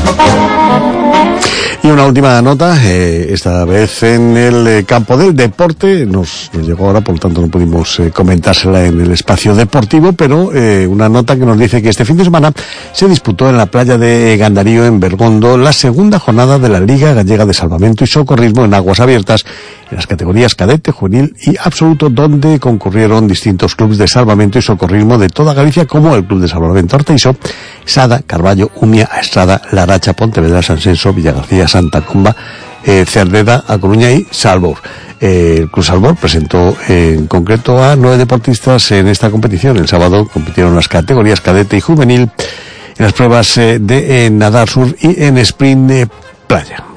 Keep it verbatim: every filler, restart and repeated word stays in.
Y una última nota, eh, esta vez en el eh, campo del deporte, nos, nos llegó ahora, por lo tanto no pudimos eh, comentársela en el espacio deportivo, pero eh, una nota que nos dice que este fin de semana se disputó en la playa de Gandarío, en Bergondo, la segunda jornada de la Liga Gallega de Salvamento y Socorrismo en aguas abiertas, en las categorías cadete, juvenil y absoluto, donde concurrieron distintos clubes de salvamento y socorrismo de toda Galicia, como el Club de Salvamento Arteixo, Sada, Carballo, Umia, Estrada, Laracha, Pontevedra, Sansenso, Villagarcía, Santa Comba, eh, Cerdeda, A Coruña y Salvor. Eh, el Club Salvor presentó eh, en concreto a nueve deportistas en esta competición. El sábado compitieron en las categorías cadete y juvenil, en las pruebas eh, de eh, nadar sur y en sprint de playa.